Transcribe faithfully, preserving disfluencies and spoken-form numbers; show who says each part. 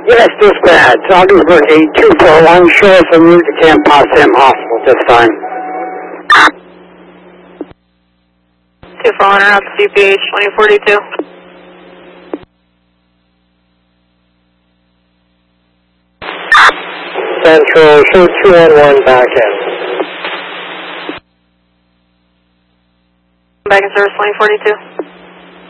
Speaker 1: Yes, dispatch. Augsburg eight two four one. Show us a route to Camp Potsdam Hospital this time.
Speaker 2: two four one out to C P H twenty forty-two.
Speaker 1: Central, show two one one back in.
Speaker 2: Back in service twenty forty-two.